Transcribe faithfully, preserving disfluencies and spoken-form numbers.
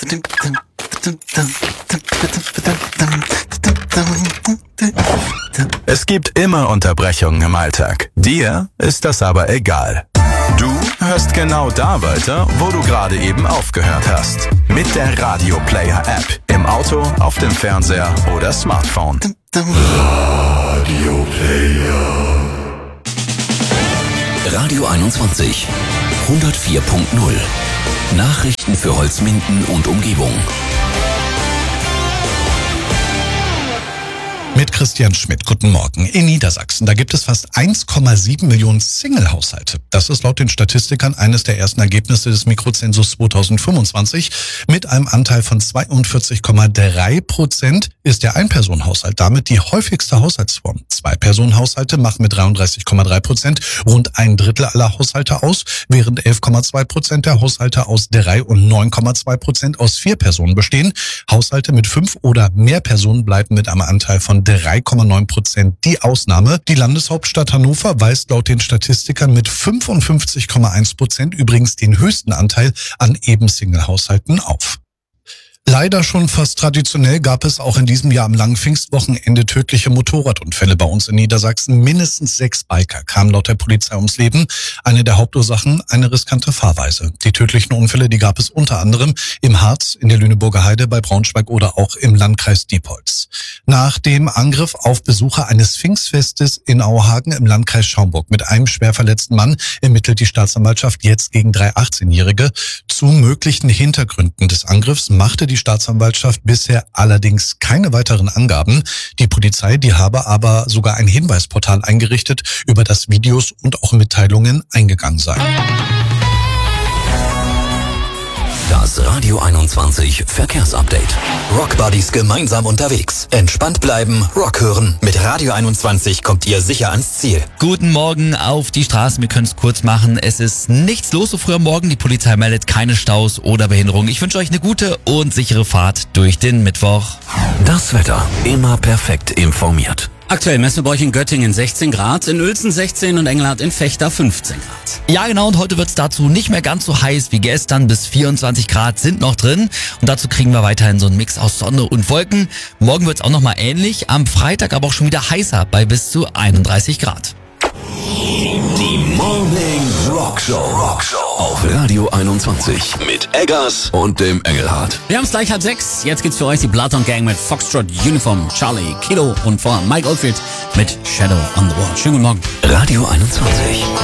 Es gibt immer Unterbrechungen im Alltag. Dir ist das aber egal. Du hörst genau da weiter, wo du gerade eben aufgehört hast. Mit der Radio Player App. Im Auto, auf dem Fernseher oder Smartphone. Radio Player. Radio einundzwanzig. hundertvier Punkt null. Nachrichten für Holzminden und Umgebung. Mit Christian Schmidt. Guten Morgen. In Niedersachsen, da gibt es fast eins Komma sieben Millionen Single-Haushalte. Das ist laut den Statistikern eines der ersten Ergebnisse des Mikrozensus zweitausendfünfundzwanzig. Mit einem Anteil von zweiundvierzig Komma drei Prozent ist der Ein-Personen-Haushalt damit die häufigste Haushaltsform. Zwei-Personen-Haushalte machen mit dreiunddreißig Komma drei Prozent rund ein Drittel aller Haushalte aus, während elf Komma zwei Prozent der Haushalte aus drei und neun Komma zwei Prozent aus vier Personen bestehen. Haushalte mit fünf oder mehr Personen bleiben mit einem Anteil von drei Komma neun Prozent die Ausnahme. Die Landeshauptstadt Hannover weist laut den Statistikern mit fünfundfünfzig Komma eins Prozent übrigens den höchsten Anteil an eben Single-Haushalten auf. Leider schon fast traditionell gab es auch in diesem Jahr am langen Pfingstwochenende tödliche Motorradunfälle bei uns in Niedersachsen. Mindestens sechs Biker kamen laut der Polizei ums Leben. Eine der Hauptursachen, eine riskante Fahrweise. Die tödlichen Unfälle, die gab es unter anderem im Harz, in der Lüneburger Heide, bei Braunschweig oder auch im Landkreis Diepholz. Nach dem Angriff auf Besucher eines Pfingstfestes in Auhagen im Landkreis Schaumburg mit einem schwer verletzten Mann ermittelt die Staatsanwaltschaft jetzt gegen drei achtzehnjährige. Zu möglichen Hintergründen des Angriffs machte die Die Staatsanwaltschaft bisher allerdings keine weiteren Angaben. Die Polizei, die habe aber sogar ein Hinweisportal eingerichtet, über das Videos und auch Mitteilungen eingegangen seien. Das Radio einundzwanzig Verkehrsupdate. Rock Buddies gemeinsam unterwegs. Entspannt bleiben, Rock hören. Mit Radio einundzwanzig kommt ihr sicher ans Ziel. Guten Morgen auf die Straßen. Wir können es kurz machen. Es ist nichts los so früh am Morgen. Die Polizei meldet keine Staus oder Behinderungen. Ich wünsche euch eine gute und sichere Fahrt durch den Mittwoch. Das Wetter immer perfekt informiert. Aktuell messen wir bei euch in Göttingen sechzehn Grad, in Uelzen sechzehn und Engelhardt in Vechta fünfzehn Grad. Ja genau, und heute wird's dazu nicht mehr ganz so heiß wie gestern. Bis vierundzwanzig Grad sind noch drin. Und dazu kriegen wir weiterhin so einen Mix aus Sonne und Wolken. Morgen wird's auch nochmal ähnlich. Am Freitag aber auch schon wieder heißer bei bis zu einunddreißig Grad. Die Morning Rock Show. Rock Show auf Radio einundzwanzig mit Eggers und dem Engelhardt. Wir haben es gleich halb sechs. Jetzt gibt's für euch die Bloodhound Gang mit Foxtrot Uniform, Charlie, Kiddo und vor Mike Oldfield mit Shadow on the Wall. Schönen guten Morgen. Radio einundzwanzig.